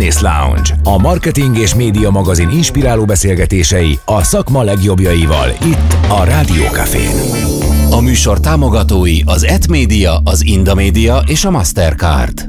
Business Lounge, a marketing és média magazin inspiráló beszélgetései a szakma legjobbjaival itt a Rádió Cafén. A műsor támogatói az ETMedia, az Indamedia és a Mastercard.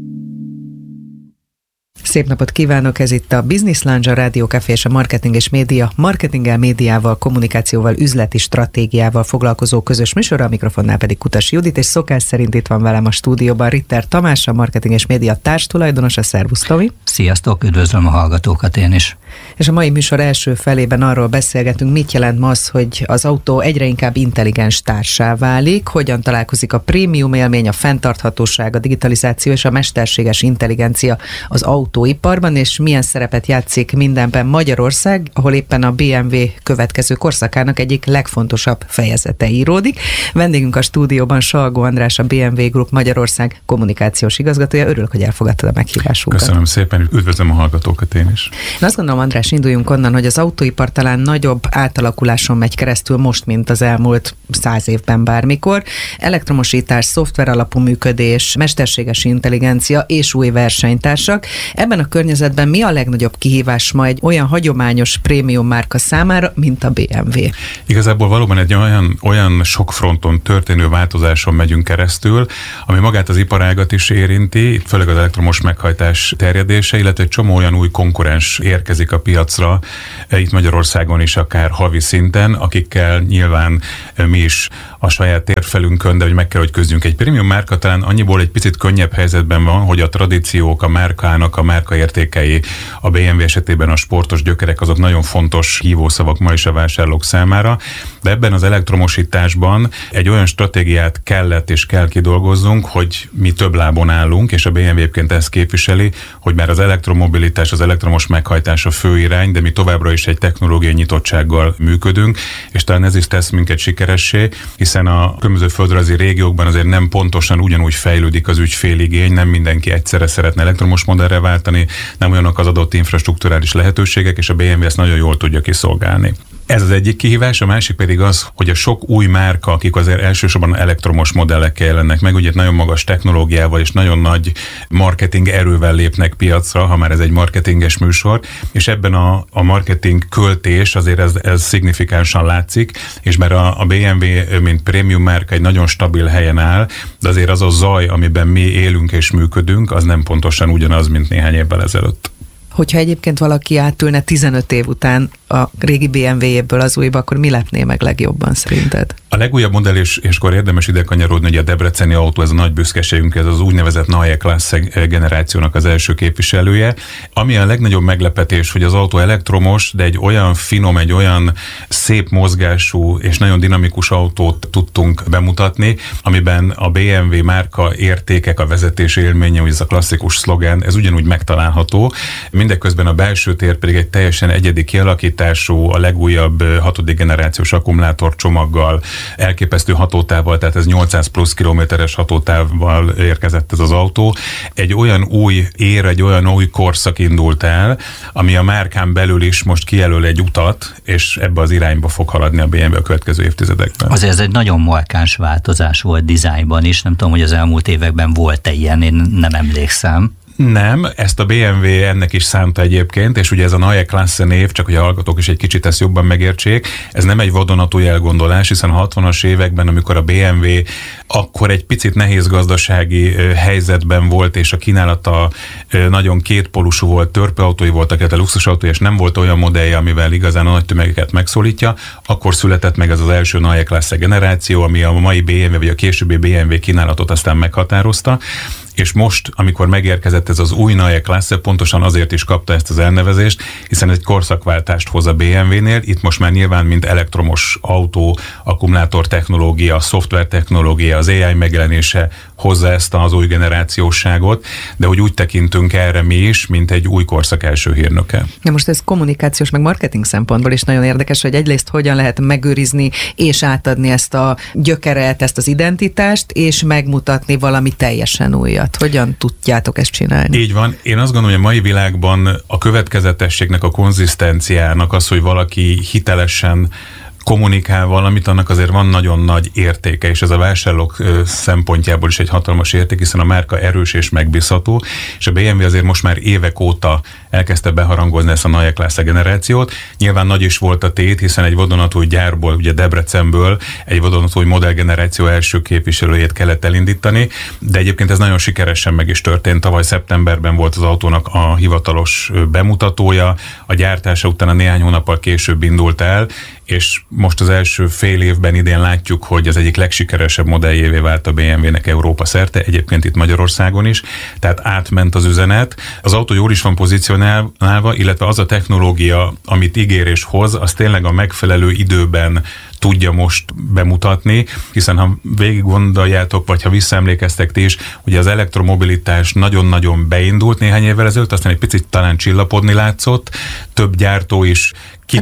Szép napot kívánok, ez itt a Business Lounge, a Rádió Café és a Marketing és Média, marketinggel, médiával, kommunikációval, üzleti stratégiával foglalkozó közös műsora, a mikrofonnál pedig Kutasi Judit, és szokás szerint itt van velem a stúdióban Ritter Tamás, a Marketing és Média társtulajdonosa. Szervusz, Tomi! Sziasztok, üdvözlöm a hallgatókat én is! És a mai műsor első felében arról beszélgetünk, mit jelent ma az, hogy az autó egyre inkább intelligens társá válik, hogyan találkozik a prémium élmény, a fenntarthatóság, a digitalizáció és a mesterséges intelligencia az autóiparban, és milyen szerepet játszik mindenben Magyarország, ahol éppen a BMW következő korszakának egyik legfontosabb fejezete íródik. Vendégünk a stúdióban Salgó András, a BMW Group Magyarország kommunikációs igazgatója. Örülök, hogy elfogadtad a meghívásunkat. Köszönöm szépen, üdvözlöm a hallgatókat én is. Én azt gondolom, András, induljunk onnan, hogy az autóipar talán nagyobb átalakuláson megy keresztül most, mint az elmúlt 100 évben bármikor. Elektromosítás, szoftver alapú működés, mesterséges intelligencia és új versenytársak. Ebben a környezetben mi a legnagyobb kihívás ma egy olyan hagyományos prémium márka számára, mint a BMW? Igazából valóban egy olyan sok fronton történő változáson megyünk keresztül, ami magát az iparágat is érinti, főleg az elektromos meghajtás terjedése, illetve egy csomó olyan új konkurens érkezik a piacra, itt Magyarországon is akár havi szinten, akikkel nyilván mi is a saját térfelünkön, de hogy meg kell, hogy küzdjünk. Egy prémium márka talán annyiból egy picit könnyebb helyzetben van, hogy a tradíciók, a márkának, a márkaértékei, a BMW esetében a sportos gyökerek, azok nagyon fontos hívószavak ma is a vásárlók számára, de ebben az elektromosításban egy olyan stratégiát kellett és kell kidolgozzunk, hogy mi több lábon állunk, és a BMW egyébként ezt képviseli, hogy már az elektromobilitás, az elektromos meghajtás a fő irány, de mi továbbra is egy technológiai nyitottsággal működünk, és talán ez is tesz minket sikeressé, hiszen a különböző földrajzi régiókban azért nem pontosan ugyanúgy fejlődik az ügyféligény, nem mindenki egyszerre szeretne elektromos modellre váltani, nem olyanok az adott infrastrukturális lehetőségek, és a BMW ezt nagyon jól tudja kiszolgálni. Ez az egyik kihívás, a másik pedig az, hogy a sok új márka, akik azért elsősorban elektromos modellekkel jelennek meg, ugye nagyon magas technológiával és nagyon nagy marketing erővel lépnek piacra, ha már ez egy marketinges műsor, és ebben a marketing költés azért ez szignifikánsan látszik, és mert a BMW, mint prémium márka egy nagyon stabil helyen áll, de azért az a zaj, amiben mi élünk és működünk, az nem pontosan ugyanaz, mint néhány évvel ezelőtt. Hogyha egyébként valaki átülne 15 év után a régi BMW-ből az újba, akkor mi lepné meg legjobban szerinted? A legújabb modell, és akkor érdemes ide kanyarodni, hogy a debreceni autó, ez a nagy büszkeségünk, ez az úgynevezett Neue Klasse generációnak az első képviselője. Ami a legnagyobb meglepetés, hogy az autó elektromos, de egy olyan finom, egy olyan szép mozgású és nagyon dinamikus autót tudtunk bemutatni, amiben a BMW márka értékek, a vezetés élménye, hogy ez a klasszikus szlogen, ez ugyanúgy megtalálható. Mindeközben a belső tér pedig egy teljesen egyedi kialakítású, a legújabb 6. generációs akkumulátor csomaggal, elképesztő hatótávval, tehát ez 800 plusz kilométeres hatótávval érkezett ez az autó. Egy olyan új egy olyan új korszak indult el, ami a márkán belül is most kijelöl egy utat, és ebbe az irányba fog haladni a BMW a következő évtizedekben. Azért ez egy nagyon markáns változás volt dizájnban is, nem tudom, hogy az elmúlt években volt-e ilyen, én nem emlékszem. Nem, ezt a BMW ennek is szánta egyébként, és ugye ez a Neue Klasse név, csak hogy a hallgatók is egy kicsit ezt jobban megértsék, ez nem egy vadonatúj elgondolás, hiszen a 60-as években, amikor a BMW akkor egy picit nehéz gazdasági helyzetben volt, és a kínálata nagyon kétpólusú volt, törpeautói voltak, illetve luxusautó, és nem volt olyan modellje, amivel igazán a nagy tömegeket megszólítja, akkor született meg ez az első Neue Klasse generáció, ami a mai BMW, vagy a későbbi BMW kínálatot aztán meghatározta, és most, amikor megérkezett ez az új Neue Klasse, pontosan azért is kapta ezt az elnevezést, hiszen egy korszakváltást hoz a BMW-nél, itt most már nyilván mint elektromos autó, akkumulátor technológia, szoftver technológia, az AI megjelenése hozza ezt az új generációsságot, de hogy úgy tekintünk erre mi is, mint egy új korszak első hírnöke. Ja, most ez kommunikációs meg marketing szempontból is nagyon érdekes, hogy egyrészt hogyan lehet megőrizni és átadni ezt a gyökeret, ezt az identitást, és megmutatni valami teljesen újat. Hogyan tudjátok ezt csinálni? Így van. Én azt gondolom, hogy a mai világban a következetességnek, a konzisztenciának az, hogy valaki hitelesen kommunikál valamit, annak azért van nagyon nagy értéke, és ez a vásárlók szempontjából is egy hatalmas érték, hiszen a márka erős és megbízható, és a BMW azért most már évek óta elkezdte beharangozni ezt a Neue Klasse generációt. Nyilván nagy is volt a tét, hiszen egy vadonatúj gyárból, ugye Debrecenből egy vadonatúj modellgeneráció első képviselőjét kellett elindítani, de egyébként ez nagyon sikeresen meg is történt. Tavaly szeptemberben volt az autónak a hivatalos bemutatója, a gyártása utána néhány hónappal később indult el, és most az első fél évben idén látjuk, hogy az egyik legsikeresebb modelljévé vált a BMW-nek Európa szerte, egyébként itt Magyarországon is, tehát átment az üzenet. Az autó jól is van pozícionálva, illetve az a technológia, amit ígér és hoz, az tényleg a megfelelő időben tudja most bemutatni, hiszen ha végig gondoljátok, vagy ha visszaemlékeztek ti is, ugye az elektromobilitás nagyon-nagyon beindult néhány évvel ezelőtt, aztán egy picit talán csillapodni látszott, több gyártó is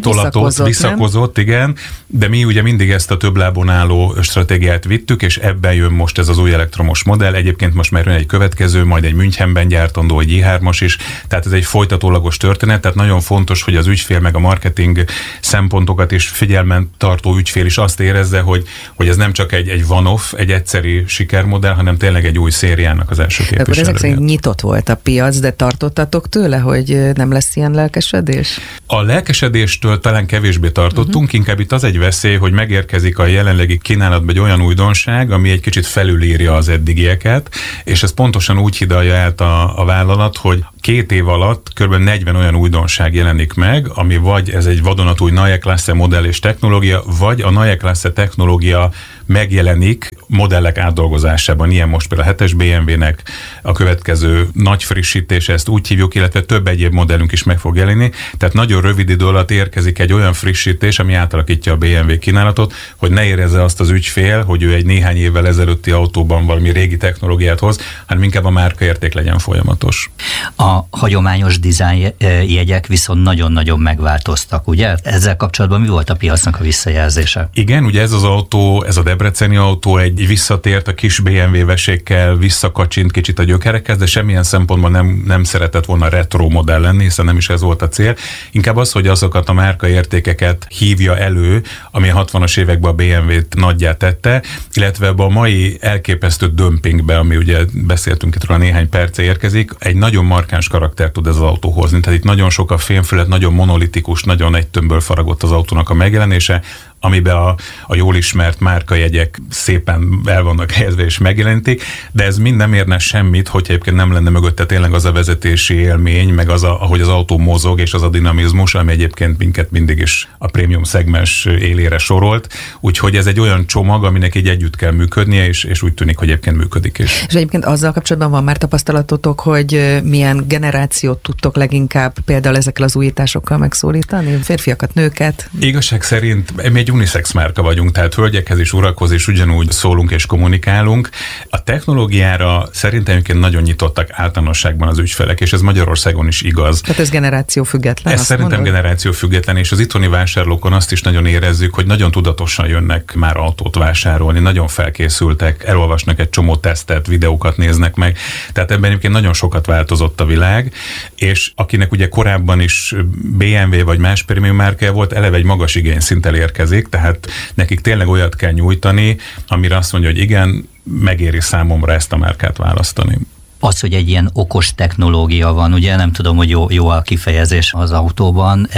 visszakozott, igen, de mi ugye mindig ezt a több lábon álló stratégiát vittük, és ebben jön most ez az új elektromos modell. Egyébként most már jön egy következő, majd egy Münchenben gyártandó, egy i3-as is, tehát ez egy folytatólagos történet, tehát nagyon fontos, hogy az ügyfél meg a marketing szempontokat is figyelmen tartó ügyfél is azt érezze, hogy ez nem csak egy one-off, egy egyszeri sikermodell, hanem tényleg egy új szériának az első képviselője. Akkor ezek szerint nyitott volt a piac, de tartottatok tőle, hogy nem lesz ilyen lelkesedés? A lelkesedéstől talán kevésbé tartottunk, inkább itt az egy veszély, hogy megérkezik a jelenlegi kínálatban egy olyan újdonság, ami egy kicsit felülírja az eddigieket, és ez pontosan úgy hidalja át a vállalat, hogy 2 év alatt kb. 40 olyan újdonság jelenik meg, ami vagy ez egy vadonatúj Neue Klasse modell és technológia, vagy a Neue Klasse technológia megjelenik modellek átdolgozásában. Ilyen most például a 7-es BMW-nek a következő nagy frissítése, ezt úgy hívjuk, illetve több egyéb modellünk is meg fog jelenni. Tehát nagyon rövid idő alatt érkezik egy olyan frissítés, ami átalakítja a BMW kínálatot, hogy ne érezze azt az ügyfél, hogy ő egy néhány évvel ezelőtti autóban valami régi technológiát hoz, hanem inkább a márkaérték legyen folyamatos. A hagyományos dizájn jegyek viszont nagyon-nagyon megváltoztak, ugye? Ezzel kapcsolatban mi volt a piacnak a visszajelzése? Igen, ugye ez az autó, ez a debreceni autó egy visszatért a kis BMW vesékkel, visszakacsint kicsit a gyökerekhez, de semmilyen szempontból nem szeretett volna retro modell lenni, hiszen nem is ez volt a cél. Inkább az, hogy azokat a márkaértékeket hívja elő, ami a 60-as években a BMW-t nagyjá tette, illetve ebbe a mai elképesztő dömpingbe, ami ugye beszéltünk itt róla néhány perce érkezik, egy nagyon markáns karakter tud ez az autó hozni. Tehát itt nagyon sok a fémfület, nagyon monolitikus, nagyon egy tömbből faragott az autónak a megjelenése, amiben a jól ismert márkajegyek szépen el vannak helyezve és megjelenítik, de ez mind nem érne semmit, hogyha egyébként nem lenne mögötte tényleg az a vezetési élmény, meg az, ahogy az autó mozog, és az a dinamizmus, ami egyébként minket mindig is a prémium szegmens élére sorolt. Úgyhogy ez egy olyan csomag, aminek így együtt kell működnie, és úgy tűnik, hogy egyébként működik is. És egyébként azzal kapcsolatban van már tapasztalatotok, hogy milyen generációt tudtok leginkább például ezekkel az újításokkal megszólítani? Férfiakat, nőket? Igazság szerint mi egy unisex márka vagyunk, tehát hölgyekhez és urakhoz is ugyanúgy szólunk és kommunikálunk. A technológiára szerintem nagyon nyitottak általánosságban az ügyfelek, és ez Magyarországon is igaz. Tehát ez generáció független? Ez szerintem generáció független, és az itthoni vásárlókon azt is nagyon érezzük, hogy nagyon tudatosan jönnek már autót vásárolni, nagyon felkészültek, elolvasnak egy csomó tesztet, videókat néznek meg. Tehát ebben egyébként nagyon sokat változott a világ, és akinek ugye korábban is BMW vagy más prémium márkája volt, eleve egy magas igényszinttel érkezik, tehát nekik tényleg olyat kell nyújtani, amire azt mondja, hogy igen, megéri számomra ezt a márkát választani. Az, hogy egy ilyen okos technológia van, ugye nem tudom, hogy jó a kifejezés az autóban,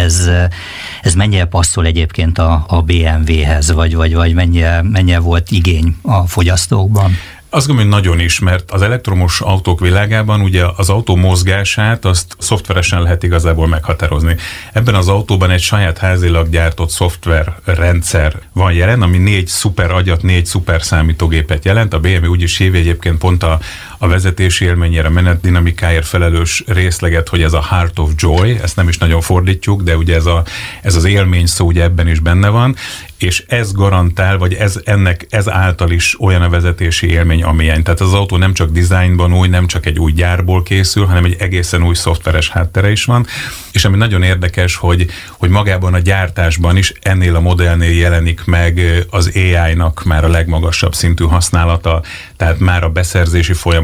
ez mennyire passzol egyébként a BMW-hez, vagy mennyire volt igény a fogyasztókban? Azt gondolom, hogy nagyon is, mert az elektromos autók világában ugye az autó mozgását azt szoftveresen lehet igazából meghatározni. Ebben az autóban egy saját házilag gyártott szoftverrendszer van jelen, ami 4 szuper agyat, 4 szuper számítógépet jelent. A BMW úgy is hívja egyébként pont a vezetési élményére, a menetdinamikáért felelős részleget, hogy ez a Heart of Joy, ezt nem is nagyon fordítjuk, de ugye ez az élmény szó ugye ebben is benne van, és ez garantál, vagy ez által is olyan a vezetési élmény, amilyen. Tehát az autó nem csak dizájnban új, nem csak egy új gyárból készül, hanem egy egészen új szoftveres háttere is van, és ami nagyon érdekes, hogy magában a gyártásban is ennél a modellnél jelenik meg az AI-nak már a legmagasabb szintű használata, tehát már a beszerzési folyamat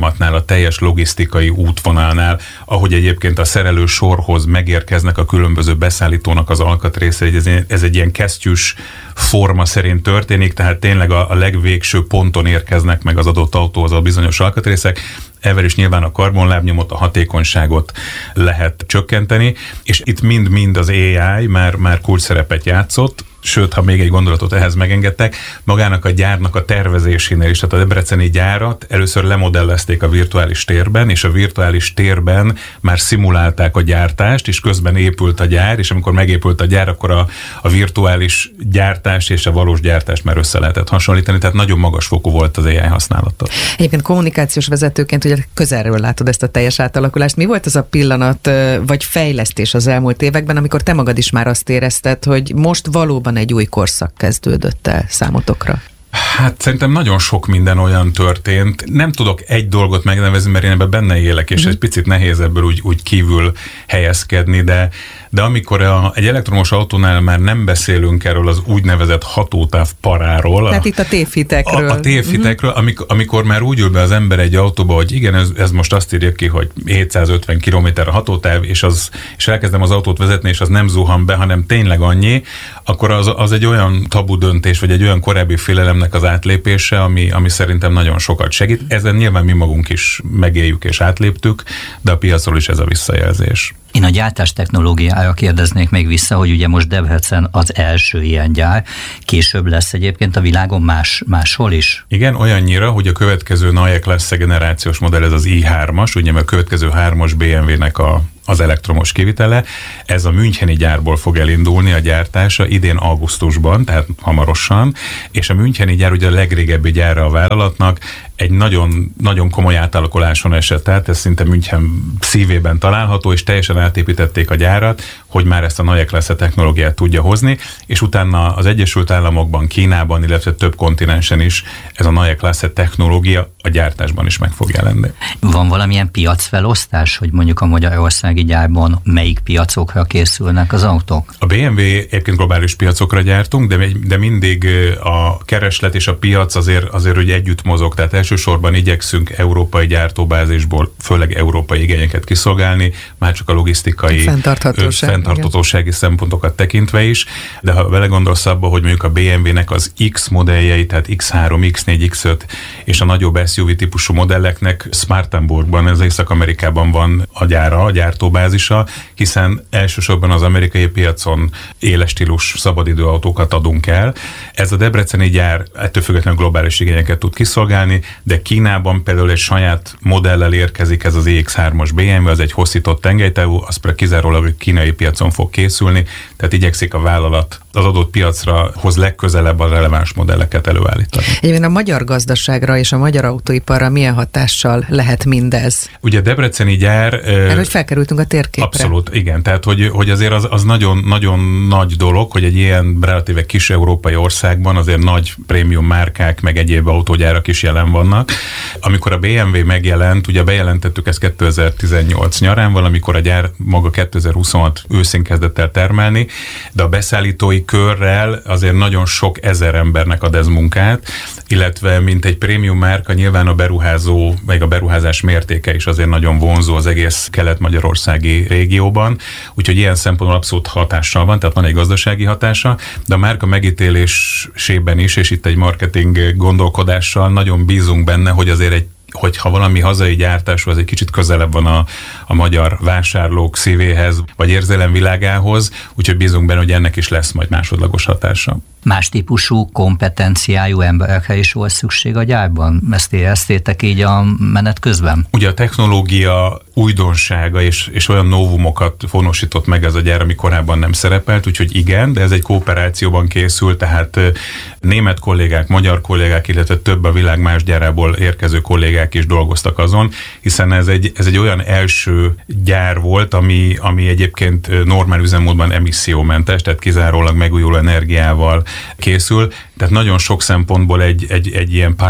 folyamatnál, a teljes logisztikai útvonalnál, ahogy egyébként a szerelő sorhoz megérkeznek a különböző beszállítónak az alkatrészei, ez egy ilyen kesztyűs forma szerint történik, tehát tényleg a legvégső ponton érkeznek meg az adott autóhoz a bizonyos alkatrészek. Ezzel is nyilván a karbonlábnyomot, a hatékonyságot lehet csökkenteni, és itt mind-mind az AI már kulcsszerepet játszott, sőt, ha még egy gondolatot ehhez megengedtek, magának a gyárnak a tervezésénél is, tehát a debreceni gyárat először lemodellezték a virtuális térben, és a virtuális térben már szimulálták a gyártást, és közben épült a gyár, és amikor megépült a gyár, akkor a virtuális gyártás és a valós gyártást már össze lehetett hasonlítani, tehát nagyon magas fokú volt az AI használata. Egyébként kommunikációs vezetőként ugye közelről látod ezt a teljes átalakulást. Mi volt az a pillanat, vagy fejlesztés az elmúlt években, amikor te magad is már azt érezted, hogy most valóban egy új korszak kezdődött el számotokra? Hát szerintem nagyon sok minden olyan történt. Nem tudok egy dolgot megnevezni, mert én ebben benne élek, és egy picit nehéz ebből úgy kívül helyezkedni, de amikor egy elektromos autónál már nem beszélünk erről az úgynevezett hatótáv paráról. Tehát itt a tévhitekről. A tévhitekről, amikor már úgy ül be az ember egy autóba, hogy igen, ez most azt írja ki, hogy 750 km a hatótáv, és elkezdem az autót vezetni, és az nem zuhan be, hanem tényleg annyi, akkor az egy olyan tabu döntés, vagy egy olyan korábbi félelemnek az átlépése, ami szerintem nagyon sokat segít. Ezen nyilván mi magunk is megéljük és átléptük, de a piacról is ez a visszajelzés. Én a gyártás technológiára kérdeznék még vissza, hogy ugye most Debrecen az első ilyen gyár, később lesz egyébként a világon máshol is? Igen, olyannyira, hogy a következő NAE Classe generációs modell, ez az i3-as, ugye a következő 3-as BMW-nek az elektromos kivitele. Ez a müncheni gyárból fog elindulni a gyártása idén augusztusban, tehát hamarosan, és a müncheni gyár ugye a legrégebbi gyára a vállalatnak, egy nagyon, nagyon komoly átalakuláson esett, tehát ez szinte München szívében található, és teljesen átépítették a gyárat, hogy már ezt a NAE Classe technológiát tudja hozni, és utána az Egyesült Államokban, Kínában, illetve több kontinensen is ez a NAE Classe technológia a gyártásban is meg fog jelenni. Van valamilyen piacfelosztás, hogy mondjuk a magyarországi gyárban melyik piacokra készülnek az autók? A BMW egyébként globális piacokra gyártunk, de mindig a kereslet és a piac azért hogy együtt mozog, tehát elsősorban igyekszünk európai gyártóbázisból főleg európai igényeket kiszolgálni, már csak a logisztikai fenntarthatósági szempontokat tekintve is, de ha belegondolsz abba, hogy mondjuk a BMW-nek az X modelljei, tehát X3, X4, X5 és a nagyobb SUV típusú modelleknek Spartanburgban, ez Észak-Amerikában van a gyára, a gyártóbázisa, hiszen elsősorban az amerikai piacon éles stílus szabadidőautókat adunk el. Ez a debreceni gyár ettől függetlenül globális igényeket tud kiszolgálni, de Kínában például egy saját modellel érkezik ez az EX3-as BMW, az egy hosszított tengelytávú, az kizárólag a kínai piacon fog készülni, tehát igyekszik a vállalat az adott piacra hoz legközelebb a releváns modelleket előállítani. Egyébként a magyar gazdaságra és a magyar autóiparra milyen hatással lehet mindez? Ugye a debreceni gyár... Mert hogy felkerültünk a térképre. Abszolút, igen. Tehát, hogy azért az nagyon, nagyon nagy dolog, hogy egy ilyen relatíve kis európai országban azért nagy prémium márkák, meg egyéb autógyárak is jelen vannak. Amikor a BMW megjelent, ugye bejelentettük ezt 2018 nyarán, valamikor a gyár maga 2026 őszén kezdett el termelni, de a beszállítói körrel azért nagyon sok ezer embernek ad ez munkát, illetve mint egy prémium márka nyilván a beruházó, meg a beruházás mértéke is azért nagyon vonzó az egész kelet-magyarországi régióban, úgyhogy ilyen szempontból abszolút hatással van, tehát van egy gazdasági hatása, de a márka megítélésében is, és itt egy marketing gondolkodással nagyon bízunk benne, hogy azért hogyha valami hazai gyártású, az egy kicsit közelebb van a magyar vásárlók szívéhez, vagy érzelemvilágához, úgyhogy bízunk benne, hogy ennek is lesz majd másodlagos hatása. Más típusú kompetenciájú emberekre is volt szükség a gyárban? Ezt éreztétek így a menet közben? Ugye a technológia újdonsága és olyan novumokat fonosított meg ez a gyár, ami korábban nem szerepelt, úgyhogy igen, de ez egy kooperációban készül, tehát német kollégák, magyar kollégák, illetve több a világ más gyárából érkező kollégák is dolgoztak azon, hiszen ez egy olyan első gyár volt, ami egyébként normál üzemmódban emissziómentes, tehát kizárólag megújuló energiával készül, tehát nagyon sok szempontból egy ilyen pilot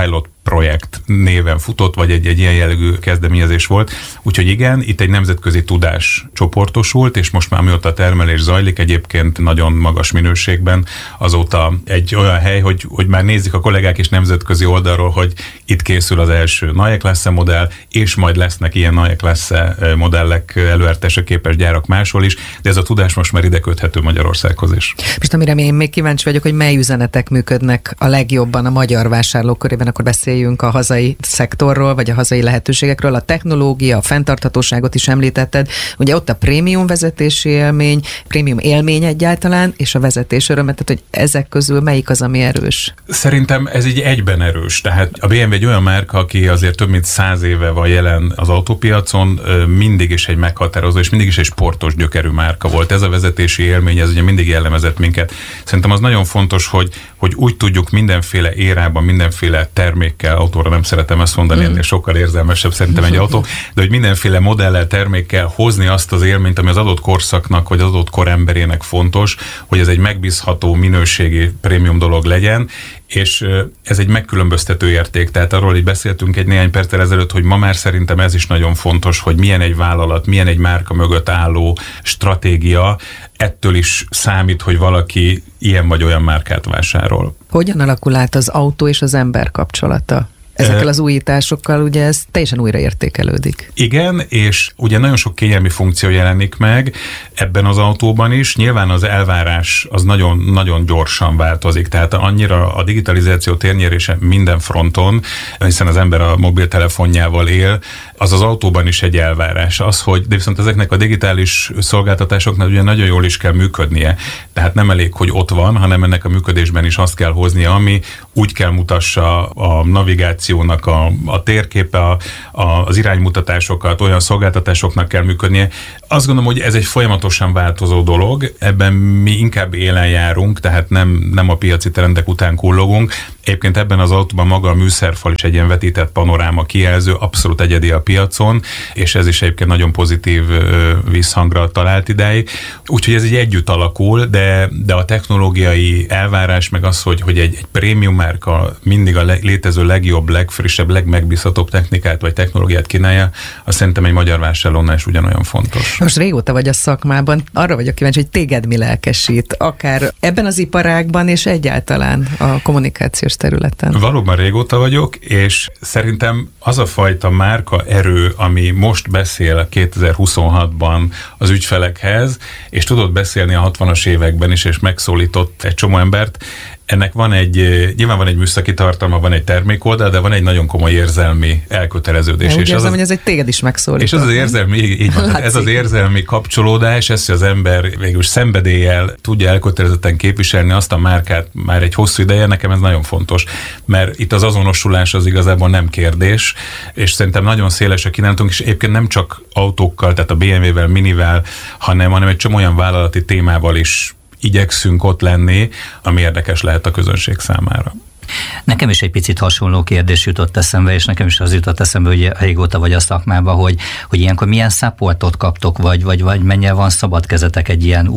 projekt néven futott, vagy egy ilyen jellegű kezdeményezés volt. Úgyhogy igen, itt egy nemzetközi tudás csoportosult, és most már mióta a termelés zajlik, egyébként nagyon magas minőségben, azóta egy olyan hely, hogy már nézik a kollégák is nemzetközi oldalról, hogy itt készül az első Neue Klasse modell, és majd lesznek ilyen Neue Klasse modellek előállításra képes gyárak máshol is, de ez a tudás most már ide köthető Magyarországhoz is. Most amire én még kíváncsi vagyok, hogy mely üzenetek működnek a legjobban a magyar vásárlók körében, akkor beszéljünk a hazai szektorról, vagy a hazai lehetőségekről. A technológia, a fenntarthatóságot is említetted. Ugye ott a prémium vezetési élmény, prémium élmény egyáltalán, és a vezetés öröme, tehát hogy ezek közül melyik az, ami erős? Szerintem ez így egyben erős. Tehát a BMW egy olyan márka, aki azért több mint 100 éve van jelen az autópiacon, mindig is egy meghatározó, és mindig is egy sportos gyökerű márka volt. Ez a vezetési élmény, ez ugye mindig jellemezett minket. Szerintem az nagyon fontos, hogy úgy tudjuk mindenféle érában, mindenféle termékkel, autóra nem szeretem ezt mondani, ennél sokkal érzelmesebb szerintem egy autó, de hogy mindenféle modellel, termékkel hozni azt az élményt, ami az adott korszaknak, vagy az adott koremberének fontos, hogy ez egy megbízható, minőségi prémium dolog legyen, és ez egy megkülönböztető érték. Tehát arról így beszéltünk egy néhány perccel ezelőtt, hogy ma már szerintem ez is nagyon fontos, hogy milyen egy vállalat, milyen egy márka mögött álló stratégia, ettől is számít, hogy valaki ilyen vagy olyan márkát vásárol. Hogyan alakul át az autó és az ember kapcsolata? Ezekkel az újításokkal ugye ez teljesen újra értékelődik. Igen, és ugye nagyon sok kényelmi funkció jelenik meg ebben az autóban is. Nyilván az elvárás az nagyon, nagyon gyorsan változik, tehát annyira a digitalizáció térnyerése minden fronton, hiszen az ember a mobiltelefonjával él, az autóban is egy elvárás. De viszont ezeknek a digitális szolgáltatásoknak ugye nagyon jól is kell működnie. Tehát nem elég, hogy ott van, hanem ennek a működésben is azt kell hoznia, ami úgy kell mutassa a navigációnak a térképe, az iránymutatásokat, olyan szolgáltatásoknak kell működnie. Azt gondolom, hogy ez egy folyamatosan változó dolog, ebben mi inkább élen járunk, tehát nem a piaci trendek után kullogunk. Egyébként ebben az autóban maga a műszerfal is egy ilyen vetített panoráma kijelző, abszolút egyedi a piacon, és ez is egyébként nagyon pozitív visszhangra talált idáig. Úgyhogy ez így együtt alakul, de a technológiai elvárás meg az, hogy egy prémium márka mindig a létező legjobb, legfrissebb, legmegbízhatóbb technikát vagy technológiát kínálja, azt szerintem egy magyar vásárlónál is ugyanolyan fontos. Most régóta vagy a szakmában, arra vagyok kíváncsi, hogy téged mi lelkesít, akár ebben az iparágban és egyáltalán a kommunikációs területen. Valóban régóta vagyok, és szerintem az a fajta márka erő, ami most beszél 2026-ban az ügyfelekhez, és tudott beszélni a 60-as években is, és megszólított egy csomó embert, ennek nyilván van egy műszaki tartalma, van egy termékoldal, de van egy nagyon komoly érzelmi elköteleződés. Úgy érzem, hogy ez egy téged is megszólított. És az érzelmi, így van, ez az érzelmi kapcsolódás, ez, hogy az ember végül szenvedéllyel tudja elkötelezetten képviselni azt a márkát már egy hosszú ideje, nekem ez nagyon fontos, mert itt az azonosulás az igazából nem kérdés, és szerintem nagyon széles a kínálatunk, és egyébként nem csak autókkal, tehát a BMW-vel, Minivel, hanem egy csomó olyan vállalati témával is igyekszünk ott lenni, ami érdekes lehet a közönség számára. Nekem is egy picit hasonló kérdés jutott eszembe, és nekem is az jutott eszembe, hogy régóta vagy a szakmában, hogy ilyenkor milyen supportot kaptok, vagy mennyire van szabad kezetek egy ilyen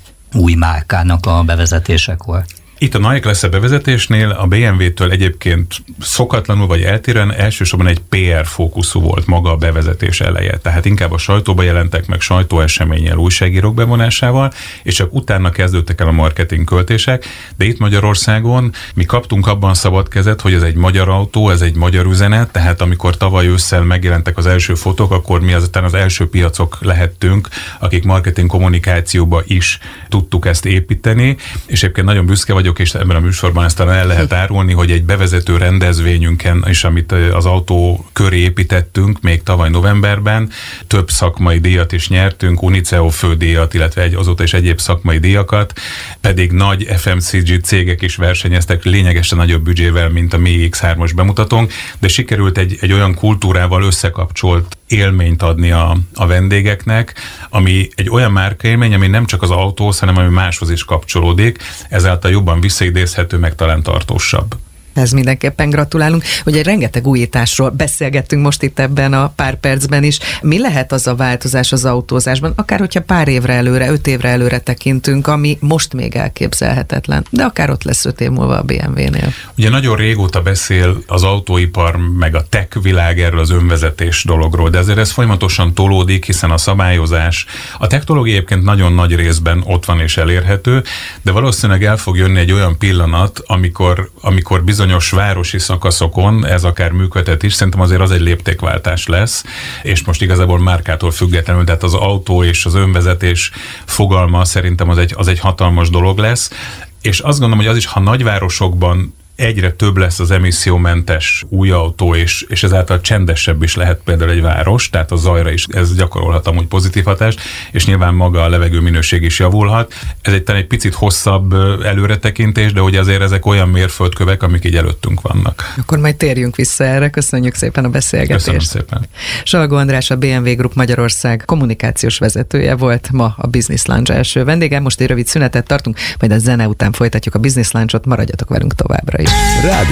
új márkának a bevezetésekor? Itt a Neue Klasse bevezetésnél a BMW-től egyébként szokatlanul vagy eltérően elsősorban egy PR fókuszú volt maga a bevezetés eleje. Tehát inkább a sajtóba jelentek meg sajtóeseménnyel, újságírók bevonásával, és csak utána kezdődtek el a marketing költések. De itt Magyarországon mi kaptunk abban szabad kezet, hogy ez egy magyar autó, ez egy magyar üzenet, tehát amikor tavaly ősszel megjelentek az első fotók, akkor mi azután az első piacok lehettünk, akik marketing kommunikációba is tudtuk ezt építeni, és egyébként nagyon büszke vagyok, és ebben a műsorban ezt el lehet árulni, hogy egy bevezető rendezvényünken is, amit az autó köré építettünk még tavaly novemberben, több szakmai díjat is nyertünk, UNICEO fődíjat, illetve azóta is egyéb szakmai díjakat, pedig nagy FMCG cégek is versenyeztek lényegesen nagyobb büdzsével, mint a mi X3-os bemutatónk, de sikerült egy olyan kultúrával összekapcsolt élményt adni a vendégeknek, ami egy olyan márkaélmény, ami nem csak az autóhoz, hanem ami máshoz is kapcsolódik, ezáltal jobban visszaidézhető, meg talán tartósabb. Ez mindenképpen gratulálunk. Ugye rengeteg újításról beszélgettünk most itt ebben a pár percben is. Mi lehet az a változás az autózásban, akár hogyha pár évre előre, 5 évre előre tekintünk, ami most még elképzelhetetlen, de akár ott lesz 5 év múlva a BMW-nél. Ugye nagyon régóta beszél az autóipar, meg a tech világ erről az önvezetés dologról, de ezért ez folyamatosan tolódik, hiszen a szabályozás, a technológia egyébként nagyon nagy részben ott van és elérhető, de valószínűleg el fog jönni egy olyan pillanat, amikor bizonyos városi szakaszokon ez akár működhet is, szerintem azért az egy léptékváltás lesz, és most igazából márkától függetlenül, tehát az autó és az önvezetés fogalma szerintem az egy hatalmas dolog lesz, és azt gondolom, hogy az is, ha nagyvárosokban egyre több lesz az emissziómentes új autó, és ezáltal csendesebb is lehet például egy város, tehát a zajra is ez gyakorolhat amúgy pozitív hatást, és nyilván maga a levegő minőség is javulhat. Ez egy picit hosszabb előretekintés, de ugye azért ezek olyan mérföldkövek, amik így előttünk vannak. Akkor majd térjünk vissza erre. Köszönjük szépen a beszélgetést. Köszönöm szépen. Salgó András, a BMW Group Magyarország kommunikációs vezetője volt ma a Business Lounge első vendége. Most egy rövid szünetet tartunk, majd a zene után folytatjuk a Business Lounge-ot, maradjatok velünk továbbra is. Rádió